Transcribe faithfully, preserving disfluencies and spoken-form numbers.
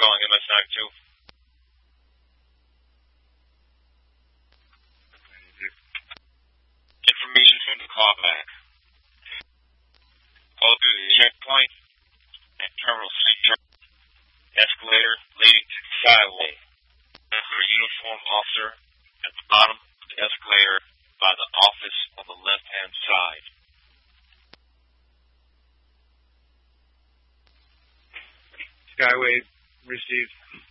calling M S nine two. Information from the callback. Call through the checkpoint at Terminal C escalator leading to the Skyway. For a uniformed officer at the bottom of the escalator by the office on the left-hand side. Skyway received.